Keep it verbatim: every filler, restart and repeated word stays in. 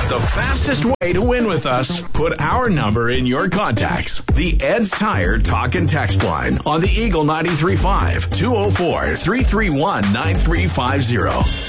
The fastest way to win with us, put our number in your contacts. The Ed's Tire Talk and Text line on the Eagle ninety-three point five, two oh four, three three one, nine three five zero.